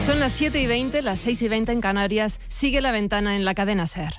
Son las 7:20, las 6:20 en Canarias. Sigue La Ventana en la cadena SER.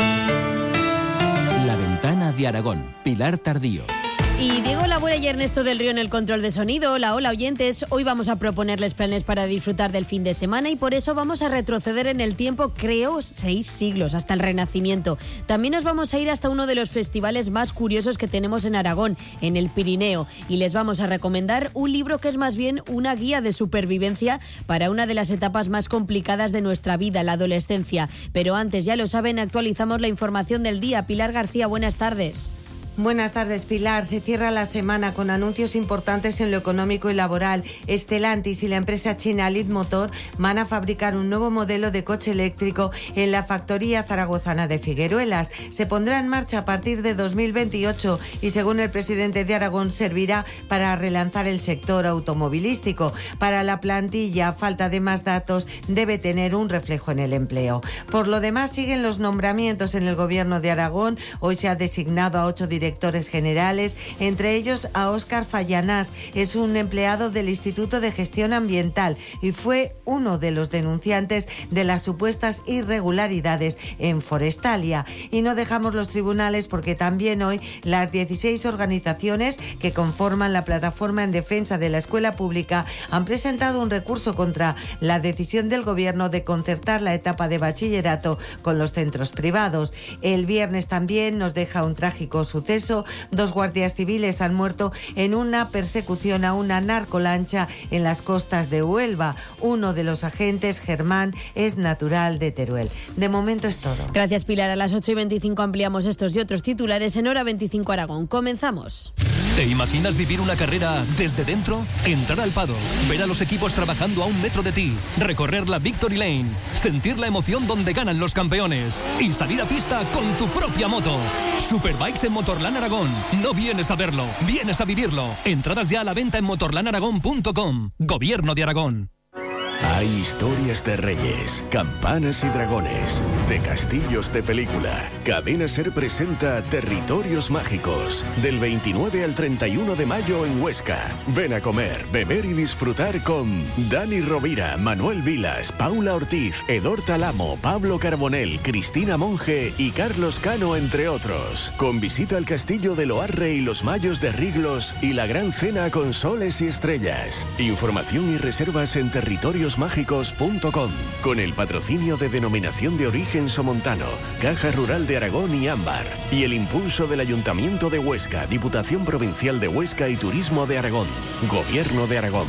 La Ventana de Aragón, Pilar Tardío. Y Diego Labora y Ernesto del Río en el control de sonido. Hola oyentes. Hoy vamos a proponerles planes para disfrutar del fin de semana y por eso vamos a retroceder en el tiempo, creo, 6 siglos, hasta el Renacimiento. También nos vamos a ir hasta uno de los festivales más curiosos que tenemos en Aragón, en el Pirineo. Y les vamos a recomendar un libro que es más bien una guía de supervivencia para una de las etapas más complicadas de nuestra vida, la adolescencia. Pero antes, ya lo saben, actualizamos la información del día. Pilar García, buenas tardes. Buenas tardes, Pilar. Se cierra la semana con anuncios importantes en lo económico y laboral. Stellantis y la empresa china Leapmotor van a fabricar un nuevo modelo de coche eléctrico en la factoría zaragozana de Figueruelas. Se pondrá en marcha a partir de 2028 y, según el presidente de Aragón, servirá para relanzar el sector automovilístico. Para la plantilla, a falta de más datos, debe tener un reflejo en el empleo. Por lo demás, siguen los nombramientos en el gobierno de Aragón. Hoy se ha designado a 8 directores generales, entre ellos a Óscar Fallanás. Es un empleado del Instituto de Gestión Ambiental y fue uno de los denunciantes de las supuestas irregularidades en Forestalia. Y no dejamos los tribunales porque también hoy las 16 organizaciones que conforman la plataforma en defensa de la escuela pública han presentado un recurso contra la decisión del gobierno de concertar la etapa de bachillerato con los centros privados. El viernes también nos deja un trágico suceso. 2 guardias civiles han muerto en una persecución a una narcolancha en las costas de Huelva. Uno de los agentes, Germán, es natural de Teruel. De momento es todo. Gracias, Pilar. A las 8:25 ampliamos estos y otros titulares en Hora 25 Aragón. Comenzamos. ¿Te imaginas vivir una carrera desde dentro? Entrar al paddock, ver a los equipos trabajando a 1 metro de ti, recorrer la Victory Lane, sentir la emoción donde ganan los campeones y salir a pista con tu propia moto. Superbikes en Motorland Aragón. No vienes a verlo, vienes a vivirlo. Entradas ya a la venta en motorlandaragón.com. Gobierno de Aragón. Hay historias de reyes, campanas y dragones, de castillos de película. Cadena SER presenta Territorios Mágicos, del 29 al 31 de mayo en Huesca. Ven a comer, beber y disfrutar con Dani Rovira, Manuel Vilas, Paula Ortiz, Edor Talamo, Pablo Carbonell, Cristina Monge y Carlos Cano, entre otros. Con visita al castillo de Loarre y los Mayos de Riglos y la gran cena con soles y estrellas. Información y reservas en territoriosmágicos.com, con el patrocinio de Denominación de Origen Somontano, Caja Rural de Aragón y Ámbar, y el impulso del Ayuntamiento de Huesca, Diputación Provincial de Huesca y Turismo de Aragón, Gobierno de Aragón.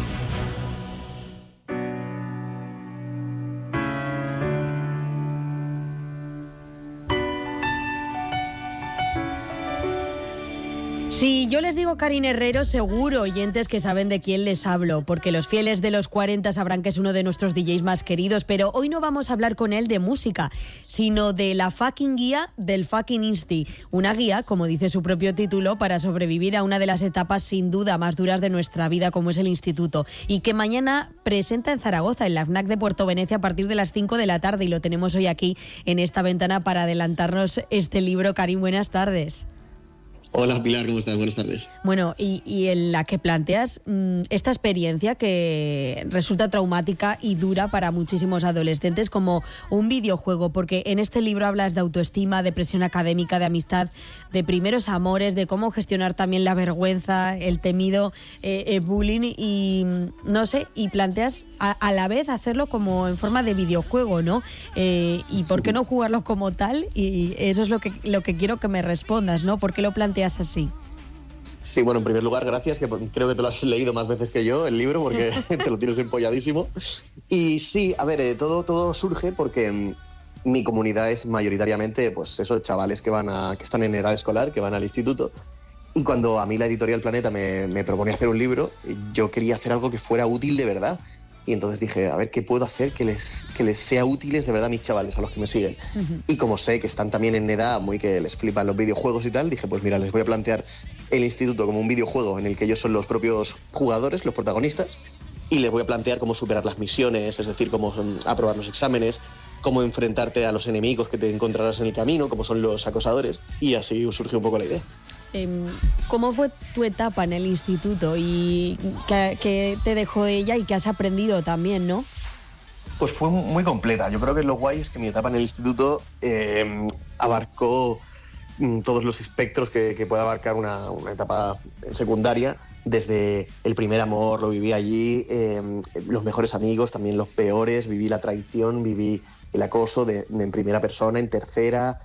Si yo les digo Karin Herrero, seguro, oyentes, que saben de quién les hablo, porque los fieles de los 40 sabrán que es uno de nuestros DJs más queridos, pero hoy no vamos a hablar con él de música, sino de la fucking guía del fucking Insti, una guía, como dice su propio título, para sobrevivir a una de las etapas sin duda más duras de nuestra vida, como es el instituto, y que mañana presenta en Zaragoza, en la FNAC de Puerto Venecia, a partir de las 5 de la tarde, y lo tenemos hoy aquí en esta ventana para adelantarnos este libro. Karin, buenas tardes. Hola Pilar, ¿cómo estás? Buenas tardes. Bueno, y en la que planteas esta experiencia que resulta traumática y dura para muchísimos adolescentes como un videojuego, porque en este libro hablas de autoestima, de presión académica, de amistad, de primeros amores, de cómo gestionar también la vergüenza, el temido bullying y no sé, y planteas a la vez hacerlo como en forma de videojuego, ¿no? Y por qué no jugarlo como tal, y eso es lo que quiero que me respondas, ¿no? ¿Por qué lo planteas así? Sí, bueno, en primer lugar, gracias, que creo que te lo has leído más veces que yo, el libro, porque te lo tienes empolladísimo. Y sí, a ver, todo surge porque mi comunidad es mayoritariamente, pues eso, chavales que están en edad escolar, que van al instituto. Y cuando a mí la editorial Planeta me proponía hacer un libro, yo quería hacer algo que fuera útil de verdad. Y entonces dije, a ver, ¿qué puedo hacer que les sea útiles de verdad a mis chavales, a los que me siguen? Uh-huh. Y como sé que están también en edad muy que les flipan los videojuegos y tal, dije, pues mira, les voy a plantear el instituto como un videojuego en el que ellos son los propios jugadores, los protagonistas, y les voy a plantear cómo superar las misiones, es decir, cómo aprobar los exámenes, cómo enfrentarte a los enemigos que te encontrarás en el camino, cómo son los acosadores, y así surgió un poco la idea. ¿Cómo fue tu etapa en el instituto y qué te dejó ella y qué has aprendido también, no? Pues fue muy completa. Yo creo que lo guay es que mi etapa en el instituto abarcó todos los espectros que puede abarcar una etapa secundaria. Desde el primer amor lo viví allí, los mejores amigos, también los peores, viví la traición, viví el acoso en primera persona, en tercera.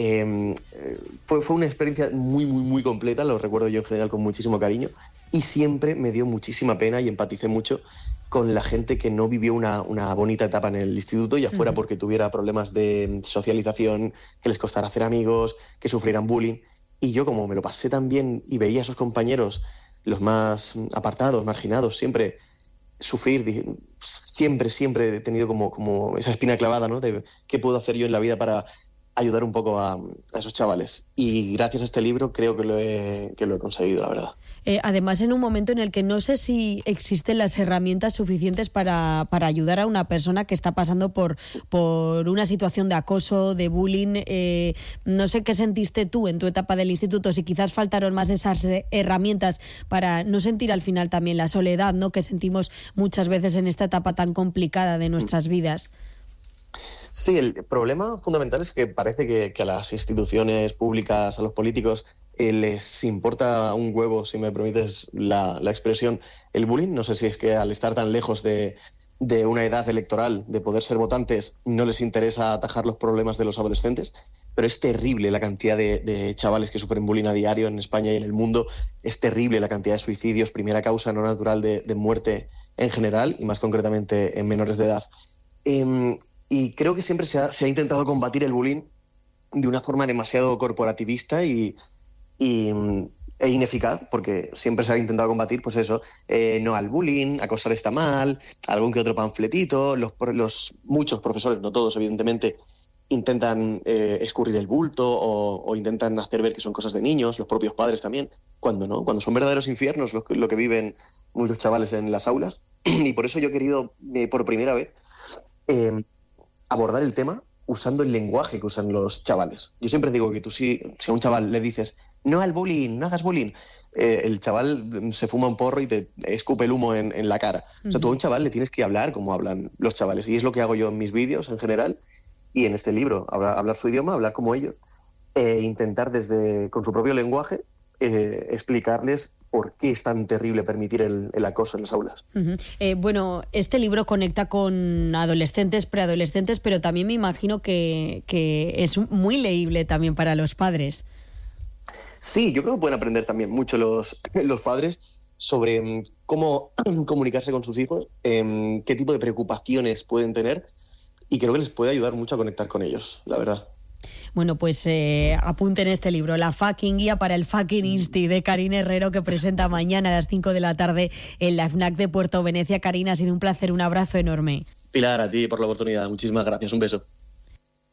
Fue una experiencia muy, muy, muy completa, lo recuerdo yo en general con muchísimo cariño, y siempre me dio muchísima pena y empaticé mucho con la gente que no vivió una bonita etapa en el instituto, ya fuera porque tuviera problemas de socialización, que les costara hacer amigos, que sufrieran bullying. Y yo, como me lo pasé tan bien y veía a esos compañeros, los más apartados, marginados, siempre sufrir, siempre he tenido como esa espina clavada, ¿no? De qué puedo hacer yo en la vida para ayudar un poco a esos chavales. Y gracias a este libro creo que lo he conseguido, la verdad. Además, en un momento en el que no sé si existen las herramientas suficientes para ayudar a una persona que está pasando por una situación de acoso, de bullying. No sé qué sentiste tú en tu etapa del instituto, si quizás faltaron más esas herramientas para no sentir al final también la soledad, ¿no?, que sentimos muchas veces en esta etapa tan complicada de nuestras vidas. Sí, el problema fundamental es que parece que a las instituciones públicas, a los políticos, les importa un huevo, si me permites la expresión, el bullying. No sé si es que al estar tan lejos de una edad electoral, de poder ser votantes, no les interesa atajar los problemas de los adolescentes, pero es terrible la cantidad de chavales que sufren bullying a diario en España y en el mundo. Es terrible la cantidad de suicidios, primera causa no natural de muerte en general y más concretamente en menores de edad. Y creo que siempre se ha intentado combatir el bullying de una forma demasiado corporativista e ineficaz, porque siempre se ha intentado combatir, pues eso, no al bullying, acosar está mal, algún que otro panfletito, muchos profesores, no todos evidentemente, intentan escurrir el bulto o intentan hacer ver que son cosas de niños, los propios padres también, cuando no, cuando son verdaderos infiernos lo que viven muchos chavales en las aulas. Y por eso yo he querido, por primera vez, abordar el tema usando el lenguaje que usan los chavales. Yo siempre digo que tú si a un chaval le dices no al bullying, no hagas bullying, el chaval se fuma un porro y te escupe el humo en la cara. O sea, tú a un chaval le tienes que hablar como hablan los chavales, y es lo que hago yo en mis vídeos en general y en este libro, hablar su idioma, hablar como ellos, intentar con su propio lenguaje explicarles por qué es tan terrible permitir el acoso en las aulas. Bueno, este libro conecta con adolescentes, preadolescentes, pero también me imagino que es muy leíble también para los padres. Sí, yo creo que pueden aprender también mucho los padres sobre cómo comunicarse con sus hijos, qué tipo de preocupaciones pueden tener, y creo que les puede ayudar mucho a conectar con ellos, la verdad. Bueno, pues apunten este libro, La fucking guía para el fucking insti, de Carine Herrero, que presenta mañana a las 5 de la tarde en la FNAC de Puerto Venecia. Carina, ha sido un placer, un abrazo enorme. Pilar, a ti por la oportunidad, muchísimas gracias, un beso.